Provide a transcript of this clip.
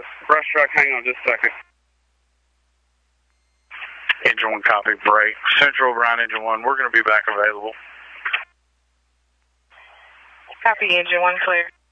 Brush truck, hang on just a second. Engine 1, copy, break. Central, Brown Engine 1, we're going to be back available. Copy, Engine 1, clear.